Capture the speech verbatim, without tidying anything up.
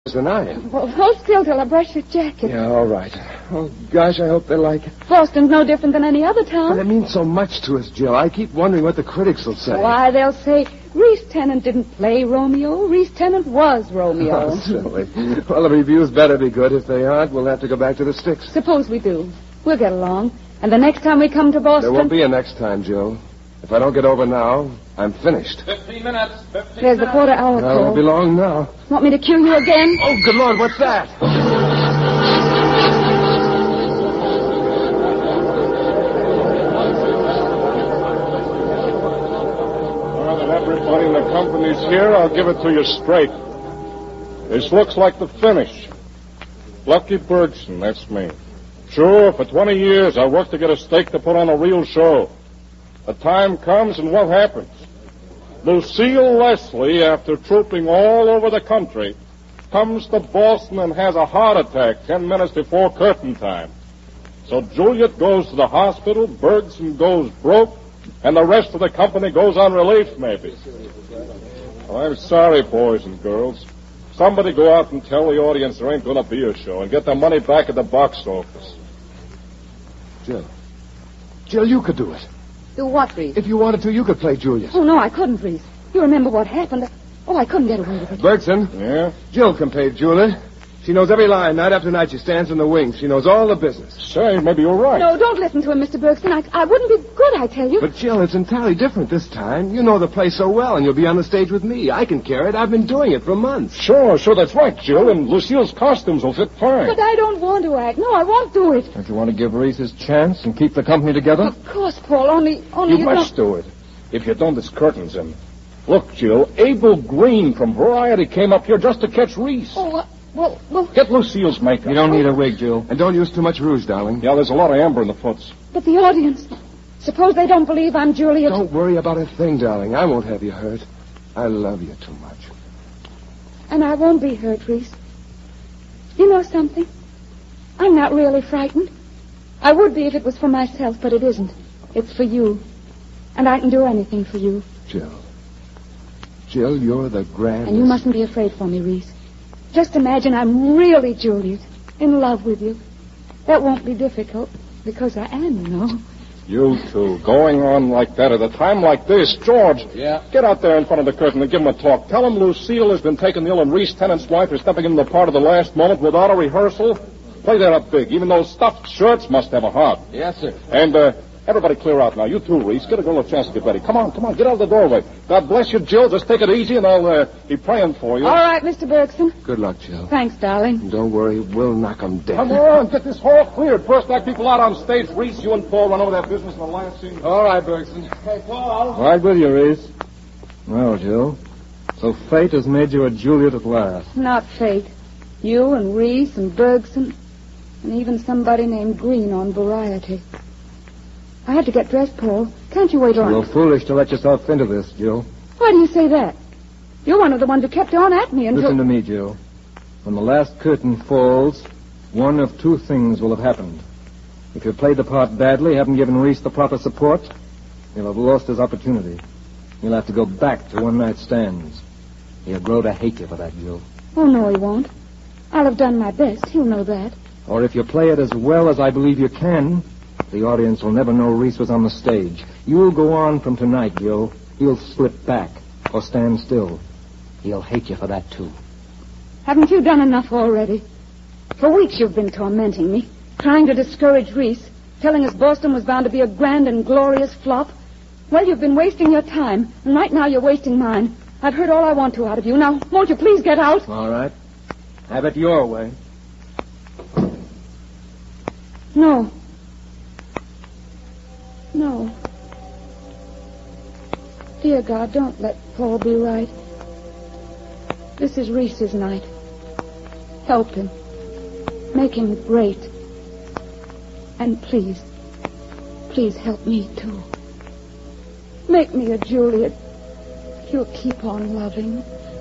than I am. Well, hold still till I brush your jacket. Yeah, all right. Oh, gosh, I hope they like it. Boston's no different than any other town. But it means so much to us, Jill. I keep wondering what the critics will say. Why, they'll say, Reese Tennant didn't play Romeo. Reese Tennant was Romeo. Oh, silly. Well, the reviews better be good. If they aren't, we'll have to go back to the sticks. Suppose we do. We'll get along. And the next time we come to Boston... There won't be a next time, Jill. If I don't get over now, I'm finished. Fifteen minutes. Fifteen There's the minutes. quarter hour No, it call. won't be long now. Want me to cue you again? Oh, good Lord, what's that? Now that everybody in the company's here, I'll give it to you straight. This looks like the finish. Lucky Bergson, that's me. Sure, for twenty years I worked to get a stake to put on a real show. The time comes and what happens? Lucille Leslie, after trooping all over the country, comes to Boston and has a heart attack ten minutes before curtain time. So Juliet goes to the hospital, Bergson goes broke, and the rest of the company goes on relief, maybe. Well, I'm sorry, boys and girls. Somebody go out and tell the audience there ain't going to be a show and get their money back at the box office. Jill. Jill, you could do it. Do what, Reese? If you wanted to, you could play Juliet. Oh, no, I couldn't, Reese. You remember what happened. Oh, I couldn't get away with it. Bergson. Yeah? Jill can play Juliet. She knows every line. Night after night, she stands in the wings. She knows all the business. Say, maybe you're right. No, don't listen to him, Mister Bergson. I, I wouldn't be good, I tell you. But, Jill, it's entirely different this time. You know the play so well, and you'll be on the stage with me. I can carry it. I've been doing it for months. Sure, sure, that's right, Jill, and Lucille's costumes will fit fine. But I don't want to act. No, I won't do it. Don't you want to give Reese his chance and keep the company together? Of course, Paul, only... only You you must don't... do it. If you don't, this curtain's in. Look, Jill, Abel Green from Variety came up here just to catch Reese. Oh, uh, well, well... Get Lucille's makeup. You don't need a wig, Jill. And don't use too much rouge, darling. Yeah, there's a lot of amber in the foots. But the audience... Suppose they don't believe I'm Juliet... Don't worry about a thing, darling. I won't have you hurt. I love you too much. And I won't be hurt, Reese. You know something? I'm not really frightened. I would be if it was for myself, but it isn't. It's for you. And I can do anything for you. Jill. Jill, you're the grandest... And you mustn't be afraid for me, Reese. Just imagine I'm really Juliet, in love with you. That won't be difficult, because I am, you know. You two, going on like that at a time like this. George, Yeah? get out there in front of the curtain and give him a talk. Tell him Lucille has been taken ill and Reese Tennant's wife is stepping into the part of the last moment without a rehearsal. Play that up big. Even those stuffed shirts must have a heart. Yes, sir. And, uh, everybody clear out now. You too, Reese. Get a girl a chance to get ready. Come on, come on. Get out of the doorway. God bless you, Jill. Just take it easy and I'll, uh, be praying for you. All right, Mister Bergson. Good luck, Jill. Thanks, darling. Don't worry. We'll knock 'em dead. Come on, get this hall cleared. First, act people out on stage. Reese, you and Paul run over that business in the last scene. All right, Bergson. Hey, Paul. Right with you, Reese. Well, Jill, so fate has made you a Juliet at last. Not fate. You and Reese and Bergson, and even somebody named Green on Variety. I had to get dressed, Paul. Can't you wait You're on? foolish to let yourself into this, Jill. Why do you say that? You're one of the ones who kept on at me until... Listen to me, Jill. When the last curtain falls, one of two things will have happened. If you played the part badly, haven't given Reese the proper support, he'll have lost his opportunity. He'll have to go back to one-night stands. He'll grow to hate you for that, Jill. Oh, no, he won't. I'll have done my best. He'll know that. Or if you play it as well as I believe you can, the audience will never know Reese was on the stage. You'll go on from tonight, Jill. He'll slip back or stand still. He'll hate you for that, too. Haven't you done enough already? For weeks you've been tormenting me, trying to discourage Reese, telling us Boston was bound to be a grand and glorious flop. Well, you've been wasting your time, and right now you're wasting mine. I've heard all I want to out of you. Now, won't you please get out? All right. Have it your way. No. No. Dear God, don't let Paul be right. This is Reese's night. Help him. Make him great. And please, please help me, too. Make me a Juliet he'll keep on loving